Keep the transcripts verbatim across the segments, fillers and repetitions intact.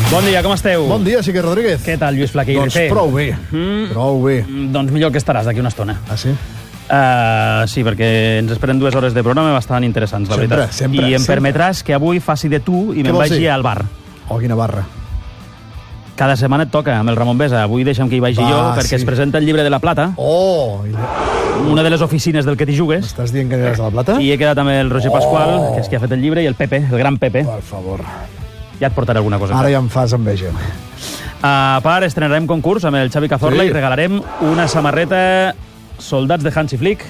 Bon dia, com esteu? Bon dia, Sique Rodríguez. Què tal, Lluís Flaquer? Doncs prou bé, mm, prou bé. Doncs millor que estaràs d'aquí una estona. Ah, sí? Uh, sí, perquè ens esperen dues hores de programa bastant interessants, la sempre, veritat. Sempre, I em sempre. permetràs que avui faci de tu i me'n vagi al bar. Oh, quina barra. Cada setmana et toca amb el Ramon Besa. Avui deixa'm que hi vagi Va, jo, perquè sí. es presenta el Llibre de la Plata, Oh! una de les oficines del que t'hi jugues. M'estàs dient que aniràs de la Plata? I he quedat amb el Roger Oh. Pasqual, que és qui ha fet el llibre, i el Pepe, el gran Pepe. Per favor. Ja et portaré alguna cosa. Ara ja em fas enveja. A part, estrenarem concurs amb el Xavi Cazorla Sí. i regalarem una samarreta Soldats de Hansi Flick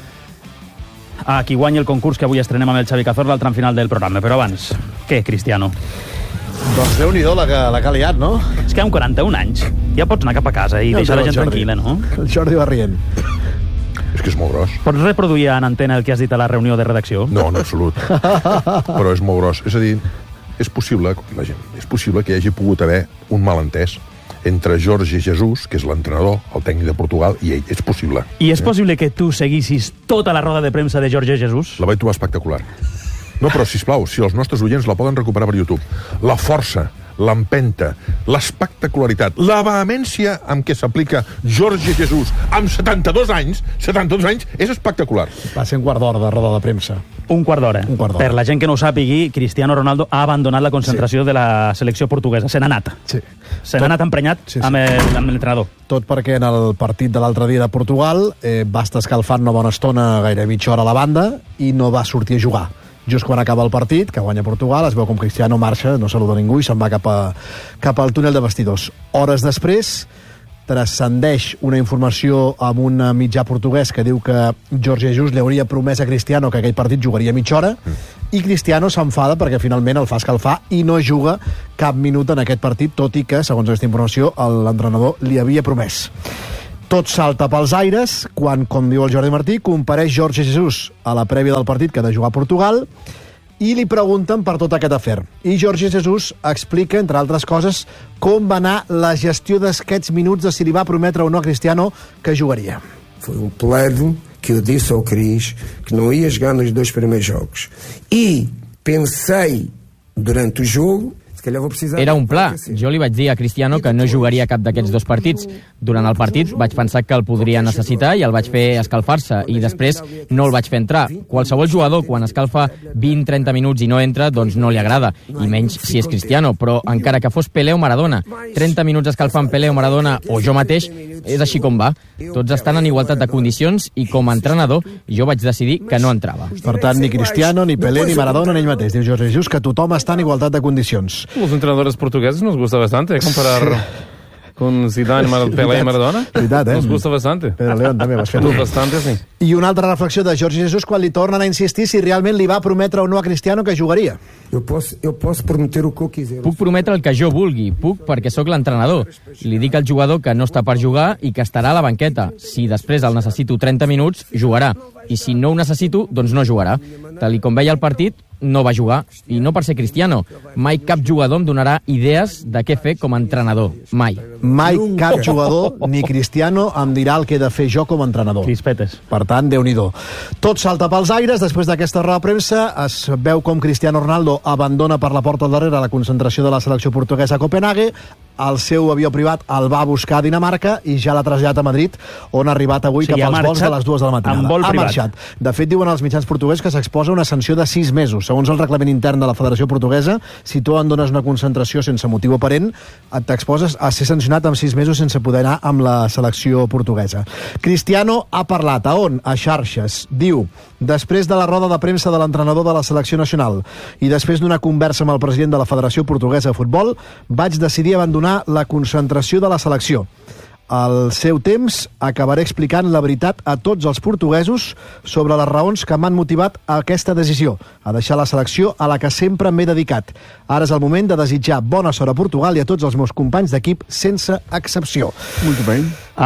a qui guanyi el concurs que avui estrenem amb el Xavi Cazorla al tram final del programa. Però abans, què, Cristiano? Doncs Déu-n'hi-do la, que, la que ha liat, no? És que amb quaranta-un anys ja pots anar cap a casa i Ja deixar la el gent Jordi. tranquil·la, no? El Jordi va rient. És que és molt gros. Pots reproduir en antena el que has dit a la reunió de redacció? No, en absolut. Però és molt gros. És a dir, és possible, imagina, és possible que hi hagi pogut haver un malentès entre Jorge Jesus, que és l'entrenador, el tècnic de Portugal, i ell. És possible. I és possible que tu seguissis tota la roda de premsa de Jorge Jesus? La vaig trobar espectacular. No, però, sisplau, si els nostres oients la poden recuperar per YouTube. La força, l'empenta, l'espectacularitat, la vehemència amb què s'aplica Jorge Jesus amb setanta-dos anys, setanta-dos anys, és espectacular. Va ser un quart d'hora de roda de premsa. Un quart d'hora. Un quart d'hora. Per la gent que no ho sàpigui, Cristiano Ronaldo ha abandonat la concentració sí. de la selecció portuguesa. Se n'ha anat. Sí. Se n'ha anat emprenyat sí, sí. amb el- amb l'entrenador. Tot perquè en el partit de l'altre dia de Portugal eh, va estar escalfant una bona estona, gairebé mitja hora a la banda, i no va sortir a jugar. Just quan acaba el partit, que guanya Portugal, es veu com Cristiano marxa, no saluda ningú i se'n va cap, a, cap al túnel de vestidors. Hores després, transcendeix una informació amb un mitjà portuguès que diu que Jorge Jesus li hauria promès a Cristiano que aquell partit jugaria mitja hora, i Cristiano s'enfada perquè finalment el fa escalfar i no juga cap minut en aquest partit, tot i que, segons aquesta informació, l'entrenador li havia promès. Tot salta pels aires quan, com diu el Jordi Martí, compareix Jorge Jesus a la prèvia del partit que ha de jugar a Portugal i li pregunten per tot aquest afer. I Jorge Jesus explica, entre altres coses, com va anar la gestió d'aquests minuts de si li va prometre o no a Cristiano que jugaria. Foi um plano que eu disse ao Cris que não ia jogar nos dois primeiros jogos. E pensei durante o jogo... Era un pla. Jo li vaig dir a Cristiano que no jugaria cap d'aquests dos partits. Durant el partit vaig pensar que el podria necessitar i el vaig fer escalfar-se, i després no el vaig fer entrar. Qualsevol jugador, quan escalfa vint trenta minuts i no entra, doncs no li agrada, i menys si és Cristiano, però encara que fos Pelé o Maradona, trenta minuts escalfant Pelé o Maradona, o jo mateix, és així com va. Tots estan en igualtat de condicions i com a entrenador jo vaig decidir que no entrava. Per tant, ni Cristiano, ni Pelé, ni Maradona, ni ell mateix. Diu Jorge Jesus que tothom està en igualtat de condicions. Los entrenadores portugueses nos gusta bastante comparar con Zidane, Mar Pelé y Maradona. Veritat, eh? Nos gusta bastante. Pedro León també ho has fet. Pues bastante, sí. I una altra reflexió de Jorge Jesus quan li tornen a insistir si realment li va prometre o no a Cristiano que jugaria. Eu posso, eu posso prometer o que eu quiser. Puc prometre el que jo vulgui, puc perquè sóc l'entrenador. Li dic al jugador que no està per jugar i que estarà a la banqueta. Si després el necessito trenta minuts, jugarà. I si no ho necessito, doncs no jugarà. Tal i com veia el partit, no va jugar. I no per ser Cristiano. Mai cap jugador em donarà idees de què fer com a entrenador. Mai. Mai cap jugador, ni Cristiano, em dirà el que he de fer jo com a entrenador. Crispetes. Per tant, Déu-n'hi-do. Tot salta pels aires. Després d'aquesta roda de premsa es veu com Cristiano Ronaldo abandona per la porta al darrere la concentració de la selecció portuguesa a Copenhague. El seu avió privat el va buscar a Dinamarca i ja l'ha traslladat a Madrid, on ha arribat avui O sigui, cap ha als vols marxat de les dues de la matinada. amb vol ha privat. marxat. De fet, diuen els mitjans portuguesos que s'exposa una sanció de sis mesos. Segons el reglament intern de la Federació Portuguesa, si tu abandones una concentració sense motiu aparent, et t'exposes a ser sancionat amb sis mesos sense poder anar amb la selecció portuguesa. Cristiano ha parlat. A on? A xarxes. Diu, després de la roda de premsa de l'entrenador de la selecció nacional i després d'una conversa amb el president de la Federació Portuguesa de Futbol, vaig decidir abandonar la concentració de la selecció. Al seu temps acabaré explicant la veritat a tots els portuguesos sobre les raons que m'han motivat a aquesta decisió, a deixar la selecció a la que sempre m'he dedicat. Ara és el moment de desitjar bona sort a Portugal i a tots els meus companys d'equip sense excepció. Molt bé.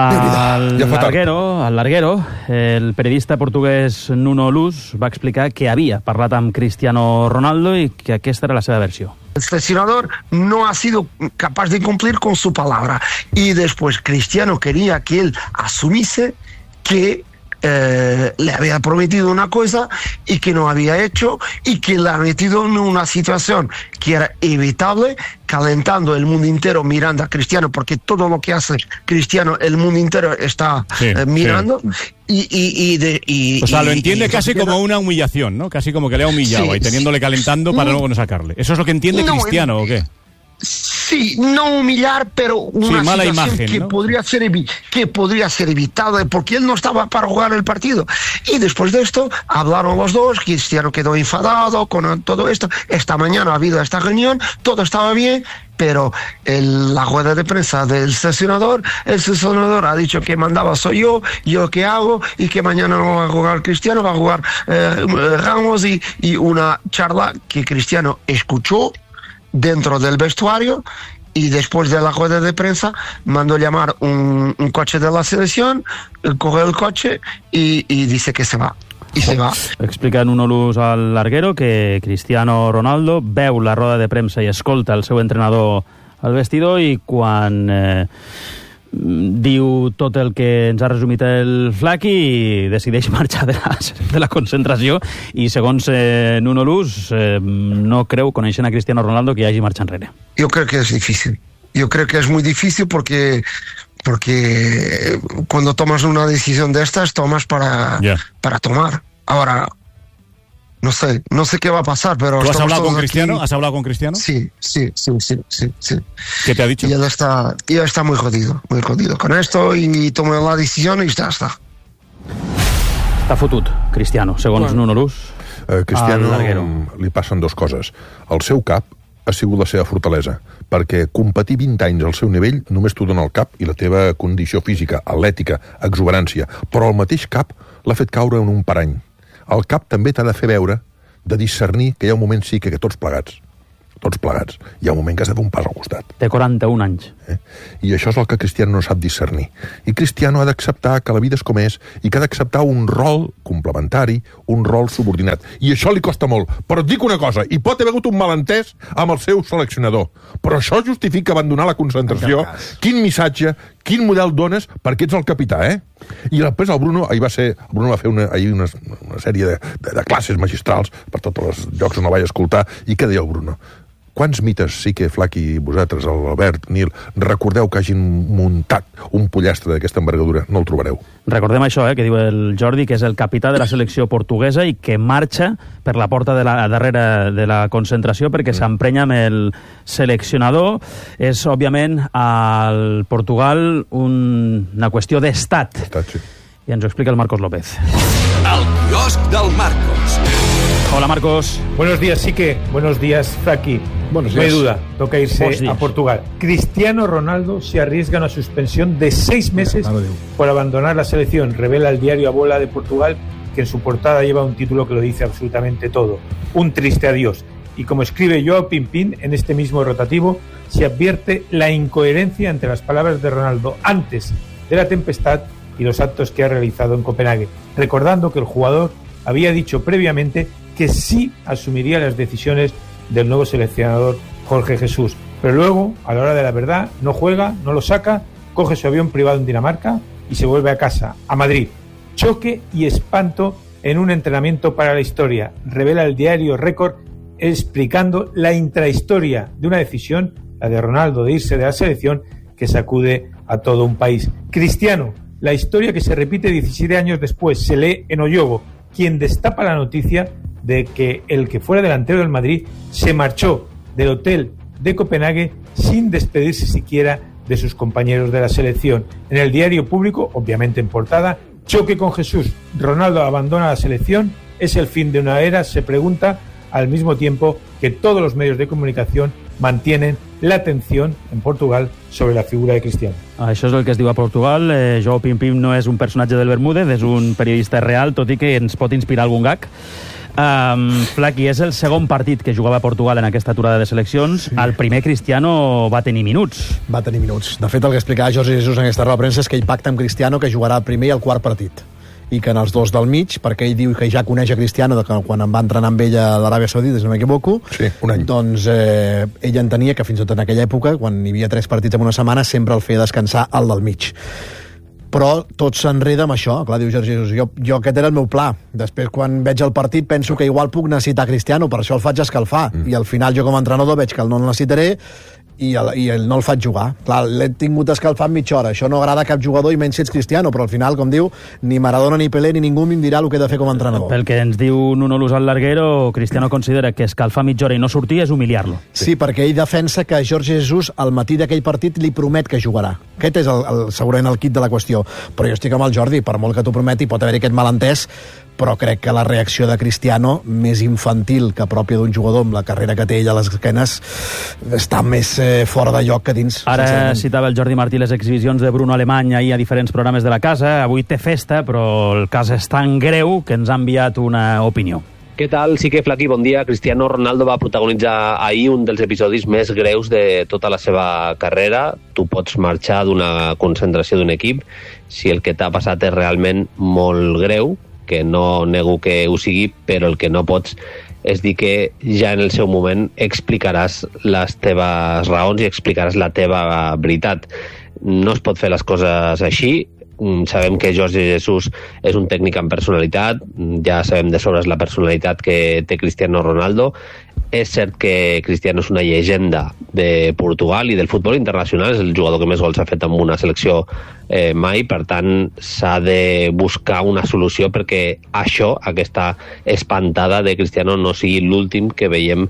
Al Ja fa tard. larguero, al larguero, el periodista portuguès Nuno Luz va explicar que havia parlat amb Cristiano Ronaldo i que aquesta era la seva versió. El seleccionador no ha sido capaz de cumplir con su palabra y después Cristiano quería que él asumiese que eh, le había prometido una cosa y que no había hecho, y que le ha metido en una situación que era evitable, calentando el mundo entero mirando a Cristiano, porque todo lo que hace Cristiano el mundo entero está sí, eh, mirando. Sí. Y, y, y, de, y, o sea, lo y, entiende y casi queda... como una humillación, ¿no? Casi como que le ha humillado sí, ahí, teniéndole calentando para no, luego no sacarle. ¿Eso es lo que entiende no, Cristiano en... o qué? Sí, no humillar, pero una sí, mala situación imagen, que, ¿no? podría ser evi- que podría ser evitada, porque él no estaba para jugar el partido. Y después de esto, hablaron los dos, Cristiano quedó enfadado con todo esto. Esta mañana ha habido esta reunión, todo estaba bien, pero el, la rueda de prensa del seleccionador, el seleccionador ha dicho que mandaba soy yo, yo qué hago, y que mañana no va a jugar Cristiano, va a jugar eh, Ramos, y, y una charla que Cristiano escuchó dentro del vestuario, y después de la rueda de prensa mandó llamar un, un coche de la selección, coge el coche y, y dice que se va. I se va. Explica en un olús al larguero que Cristiano Ronaldo veu la roda de premsa i escolta el seu entrenador al vestidor, i quan eh, diu tot el que ens ha resumit el Flaqui, decideix marxar de la, de la concentració, i segons eh, Nuno Luz eh, no creu, coneixent a Cristiano Ronaldo, que hi hagi marxa enrere. Yo creo que es difícil. Yo creo que es muy difícil porque porque cuando tomas una decisión de estas, tomas para, yeah. para tomar. Ahora, no sé, no sé qué va a pasar, pero... ¿Tú has hablado con aquí... Cristiano? ¿Has hablado con Cristiano? Sí, sí, sí, sí, sí, sí. ¿Qué te ha dicho? Y él está, y él está muy jodido, muy jodido con esto, y tomó la decisión y ya está. Està fotut, Cristiano, segons bueno. Nuno Luz. Eh, Cristiano li passen dues coses. El seu cap ha sigut la seva fortalesa, perquè competir vint anys al seu nivell només t'ho dona el cap i la teva condició física, atlètica, exuberància, però el mateix cap l'ha fet caure en un parany. El cap també t'ha de fer veure, de discernir que hi ha un moment sí que, que tots plegats, tots plegats, hi ha un moment que has de fer un pas al costat. Té quaranta-un anys. Eh? I això és el que Cristiano no sap discernir. I Cristiano ha d'acceptar que la vida és com és i que ha d'acceptar un rol complementari, un rol subordinat. I això li costa molt. Però et dic una cosa, hi pot haver hagut un malentès amb el seu seleccionador, però això justifica abandonar la concentració. Quin missatge, quin model dones perquè ets el capità, eh? I després el Bruno, ahir va ser, el Bruno va fer una, ahir una, una sèrie de, de, de classes magistrals per tots els llocs on la vaig escoltar, i què deia el Bruno? Quants mites sí que, Flaqui, vosaltres, l'Albert, Nil, recordeu que hagin muntat un pollastre d'aquesta envergadura? No el trobareu. Recordem això, eh, que diu el Jordi, que és el capità de la selecció portuguesa i que marxa per la porta de la darrere de la concentració perquè mm. s'emprenya amb el seleccionador. És, òbviament, al Portugal un, una qüestió d'estat. Estat, sí. I ens ho explica el Marcos López. El quiosc del Marcos. Hola, Marcos. Buenos días, Sique. Buenos días, Flaqui. Buenos días. No hay duda, toca irse a Portugal. Cristiano Ronaldo se arriesga a una suspensión de seis meses por abandonar la selección. Revela el diario A Bola de Portugal que en su portada lleva un título que lo dice absolutamente todo. Un triste adiós. Y como escribe Joao Pimpín en este mismo rotativo, se advierte la incoherencia entre las palabras de Ronaldo antes de la tempestad y los actos que ha realizado en Copenhague, recordando que el jugador había dicho previamente que sí asumiría las decisiones del nuevo seleccionador Jorge Jesús, pero luego, a la hora de la verdad, no juega, no lo saca, coge su avión privado en Dinamarca y se vuelve a casa, a Madrid. Choque y espanto en un entrenamiento para la historia, revela el diario Récord, explicando la intrahistoria de una decisión, la de Ronaldo de irse de la selección, que sacude a todo un país. Cristiano, la historia que se repite diecisiete años después, se lee en Oyogo, quien destapa la noticia de que el que fuera delantero del Madrid se marchó del hotel de Copenhague sin despedirse siquiera de sus compañeros de la selección. En el diario Público, obviamente en portada, choque con Jesús. Ronaldo abandona la selección, es el fin de una era, se pregunta, al mismo tiempo que todos los medios de comunicación mantienen la atención en Portugal sobre la figura de Cristiano. Això és el que es diu a Portugal. Eh, Joao Pimpim no és un personatge del Bermúdez, és un periodista real, tot i que ens pot inspirar algun gag. Um, Flaqui, és el segon partit que jugava a Portugal en aquesta aturada de seleccions. Sí. El primer Cristiano va tenir minuts. Va tenir minuts. De fet, el que explicava Jorge Jesus en aquesta roda de premsa és que ell pacta amb Cristiano que jugarà el primer i el quart partit. I que en els dos del mig, perquè ell diu que ja coneix a Cristiano de que quan em va entrenar amb ell a l'Aràbia Saudita, si no m'equivoco, sí, un any. Doncs eh, ell entenia que fins i tot en aquella època, quan hi havia tres partits en una setmana, sempre el feia descansar al del mig. però tot s'enreda amb això. Clar, diu Jorge Jesus, jo, jo aquest era el meu pla. Després, quan veig el partit, penso que igual puc necessitar Cristiano, per això el faig escalfar. Mm. I al final jo com a entrenador veig que el no el necessitaré i el, i el no el faig jugar. Clar, l'he tingut escalfant mitja hora. Això no agrada a cap jugador i menys si ets Cristiano, però al final, com diu, ni Maradona ni Pelé ni ningú em dirà el que he de fer com a entrenador. Pel que ens diu Nuno Luz al Larguero, Cristiano considera que escalfar mitja hora i no sortir és humiliar-lo. Sí, sí, perquè ell defensa que Jorge Jesus al matí d'aquell partit li promet que jugarà. Aquest és el, el, segurament el kit de la qüestió. Però jo estic amb el Jordi, per molt que t'ho prometi, pot haver-hi aquest malentès, però crec que la reacció de Cristiano, més infantil que pròpia d'un jugador amb la carrera que té ell a les esquenes, està més eh, fora de lloc que dins. Ara citava el Jordi Martí les exhibicions de Bruno Alemany ahir a diferents programes de la casa. Avui té festa, però el cas és tan greu que ens ha enviat una opinió. Què tal? Sí que, Flaqui, bon dia. Cristiano Ronaldo va protagonitzar ahir un dels episodis més greus de tota la seva carrera. Tu pots marxar d'una concentració d'un equip si el que t'ha passat és realment molt greu, que no nego que ho sigui, però el que no pots és dir que ja en el seu moment explicaràs les teves raons i explicaràs la teva veritat. No es pot fer les coses així. Sabem que Jorge Jesus és un tècnic amb personalitat, ja sabem de sobres la personalitat que té Cristiano Ronaldo. És cert que Cristiano és una llegenda de Portugal i del futbol internacional, és el jugador que més gols ha fet amb una selecció eh, mai, per tant s'ha de buscar una solució perquè això, aquesta espantada de Cristiano, no sigui l'últim que veiem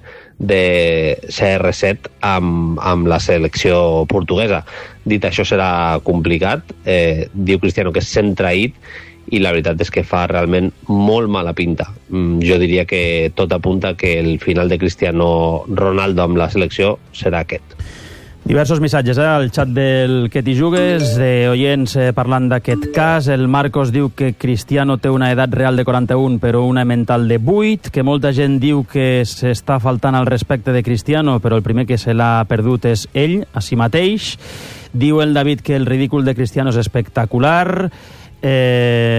de C R set amb, amb la selecció portuguesa. Dit això, serà complicat. Eh, diu Cristiano que es sent traït i la veritat és que fa realment molt mala pinta. Mm, jo diria que tot apunta que el final de Cristiano Ronaldo amb la selecció serà aquest. Diversos missatges eh, al xat del Que t'hi jugues, de oients eh, parlant d'aquest cas. El Marcos diu que Cristiano té una edat real de quaranta-un però una mental de vuit, que molta gent diu que s'està faltant al respecte de Cristiano, però el primer que se l'ha perdut és ell, a si mateix. Diu el David que el ridícul de Cristiano és espectacular. Eh...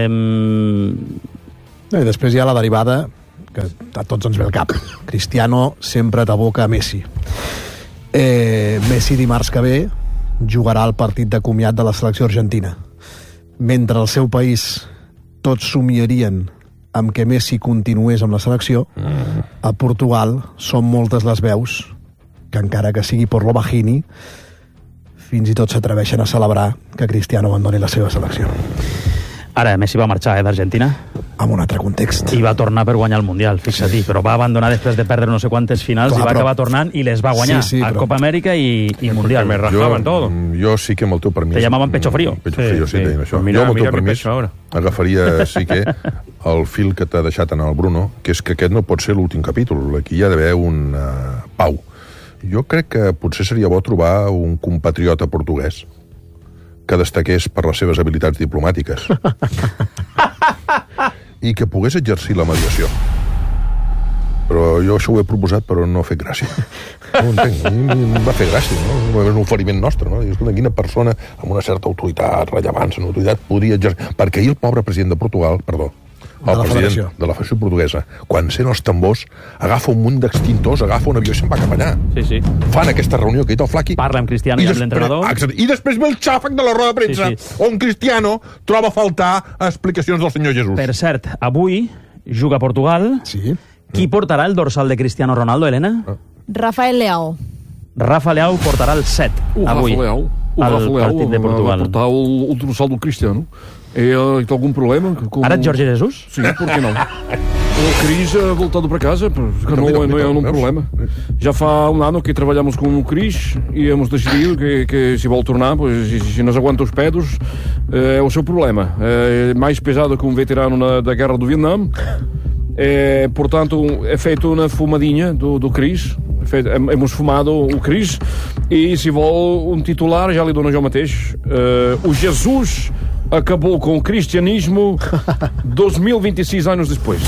I després hi ha la derivada que a tots ens ve al cap. Cristiano sempre t'aboca a Messi. Eh, Messi dimarts que ve jugarà el partit de comiat de la selecció argentina. Mentre al seu país tots somiarien amb que Messi continués amb la selecció, a Portugal són moltes les veus que, encara que sigui por lo bajini, fins i tot s'atreveixen a celebrar que Cristiano abandoni la seva selecció. Ara, Messi va marxar eh, d'Argentina. Amb un altre context. I va tornar per guanyar el Mundial, fixa-t'hi. Però va abandonar després de perdre no sé quantes finals. Clar, i va però... acabar tornant i les va guanyar. Sí, sí, a però... Copa Amèrica i, i Mundial. Me rajaven todo. Jo sí que amb el teu permís... Te llamaven pecho frío. Pecho frío, sí, sí. Això. Mira, jo amb el teu permís agafaria, sí que, el fil que t'ha deixat en el Bruno, que és que aquest no pot ser l'últim capítol. Aquí hi ha d'haver un uh, pau. Jo crec que potser seria bo trobar un compatriota portuguès que destaqués per les seves habilitats diplomàtiques i que pogués exercir la mediació. Però jo això ho he proposat, però no ha fet gràcia. No ho entenc. Em va fer gràcia, no? És un oferiment nostre, no? Dius, quina persona amb una certa autoritat, rellevància, una autoritat, podria exercir... Perquè ahir el pobre president de Portugal, perdó, el de president Federació. de la Federació Portuguesa, quan sent els tambors, agafa un munt d'extintors, agafa un avió i se'n va cap allà. Sí, sí. Fan aquesta reunió que ha dit el Flaqui. Parla amb Cristiano i, i amb l'entrenador. I després ve el xàfec de la roda de premsa, sí, sí. on Cristiano troba a faltar explicacions del senyor Jesús. Per cert, avui juga a Portugal. Sí. Qui portarà el dorsal de Cristiano Ronaldo, Helena? Ah. Rafael Leao. Rafa Leao portarà el set o avui. Rafa Leao. O al Rafa Leao partit de Portugal. Va portar el, el dorsal del Cristiano. E uh, tem algum problema? Com... Ara Jorge Jesus? Sim, por que não? O Cris uh, voltado para casa, que não, não, não é um problema. Já fa um ano que trabalhamos com o Cris e hemos decidido que, que se vai tornar, pois, se nos aguenta os pedos, uh, é o seu problema. É mais pesado que um veterano na, da guerra do Vietnã. É, portanto, é feito uma fumadinha do, do Cris. Hemos fumado o Cris e se vai um titular, já lhe dou no João Mateus, uh, o Jesus acabou com o cristianismo dois mil e vinte e seis anos depois.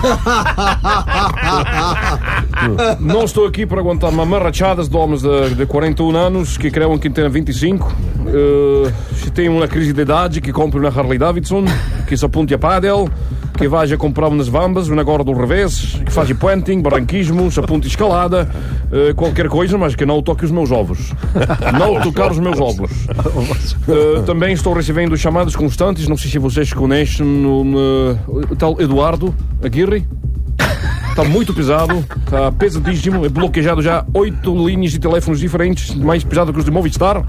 Não estou aqui para aguentar mamarrachadas de homens de, de quarenta e um anos que creem que têm vinte e cinco. Uh, se tem uma crise de idade, que compre uma Harley Davidson, que se apunte a pádel. que vagi a comprar umas vambas, uma agora do revés, que faça puenting, barranquismo, aponte escalada, uh, qualquer coisa, mas que não toque os meus ovos. Não tocar os meus ovos. Uh, também estou recebendo chamadas constantes, não sei se vocês conhecem no, no, o tal Eduardo Aguirre. Está muito pesado, está pesadíssimo, é bloqueado já oito linhas de teléfonos diferentes, mais pesado que os de Movistar. uh,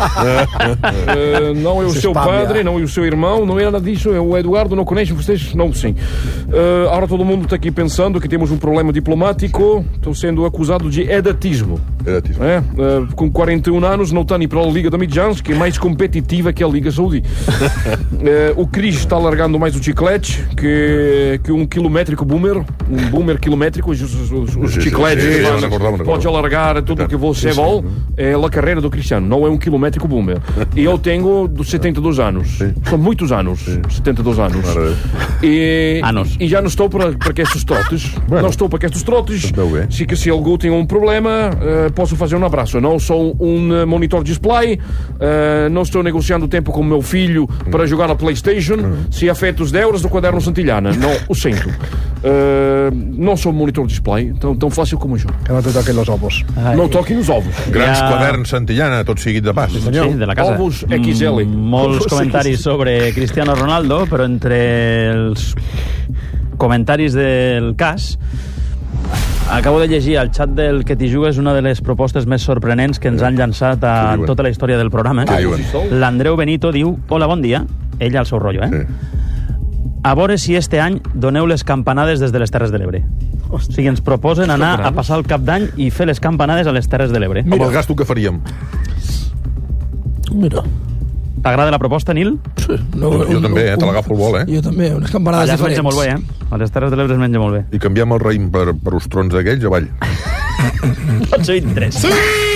não é o seu padre, não é o seu irmão, não é nada disso, é o Eduardo, não conhece vocês? Não, sim. Uh, agora todo mundo está aqui pensando que temos um problema diplomático, estou sendo acusado de edatismo. Edatismo. É? Uh, com quarenta e um anos não está nem para a Liga da Midjans, que é mais competitiva que a Liga Saudi. uh, o Cris está largando mais o chiclete que, que um quilométrico boomer, um boomer quilométrico, os, os, os, os chicletes sim, sim, que sim, recordamos, pode alargar tudo o que você vol, é a carreira do Cristiano, não é um quilométrico boomer. E eu tenho setenta e dois anos, sim. São muitos anos, sim. setenta e dois anos. E, anos. E já não estou para, para estes trotes, bueno. Não estou para estes trotes. Se, que se alguém tem um problema, uh, posso fazer um abraço. Eu não sou um uh, monitor display, uh, não estou negociando tempo com o meu filho para jogar na PlayStation, hum. Se afeta os euros do quaderno Santillana, não o sinto. Uh, não sou monitor display, tão, tão fácil como jo. Que no te toquin los ovos. Ai. No toquin els ovos. Grans ja... quaderns Santillana, tot seguit de pas. Sí, sí, de la casa. Ovos equis ele. Mm, molts comentaris sobre Cristiano Ronaldo, però entre els comentaris del cas acabo de llegir al xat del Que t'hi jugues una de les propostes més sorprenents que ens han llançat a tota la història del programa. L'Andreu Benito diu: hola, bon dia. Ell al seu rotllo, eh? Sí. A veure si este any doneu les campanades des de les Terres de l'Ebre. O sigui, ens proposen anar a passar el cap d'any i fer les campanades a les Terres de l'Ebre. Amb el gasto que faríem. Mira. T'agrada la proposta, Nil? Sí. No, jo, jo un, també, eh? Te l'agafo al vol, eh? Jo també, unes campanades allà diferents. Allà es menja molt bé, eh? A les Terres de l'Ebre es menja molt bé. I canviem el raïm per, per uns trons d'aquells avall. Pots ser interès. Sí!